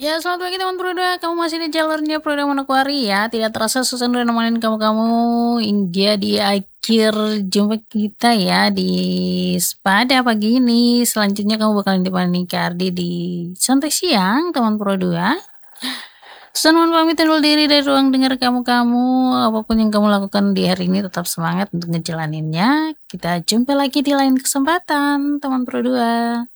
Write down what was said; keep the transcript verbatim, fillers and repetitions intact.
Ya, selamat pagi teman Pro dua, kamu masih di jalurnya Pro dua Manokwari ya. Tidak terasa Susan udah nemenin kamu-kamu hingga di akhir jumpa kita ya di pada pagi ini. Selanjutnya kamu bakalan ditemani Kardi di santai siang teman Pro dua. Susan mohon pamit undur diri dari ruang dengar kamu-kamu. Apapun yang kamu lakukan di hari ini tetap semangat untuk ngejalaninnya. Kita jumpa lagi di lain kesempatan teman Pro dua.